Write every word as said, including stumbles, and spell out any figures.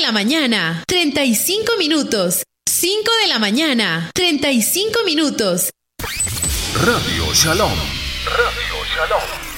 la mañana, treinta y cinco minutos. cinco de la mañana, treinta y cinco minutos. Radio Shalom. Radio Shalom.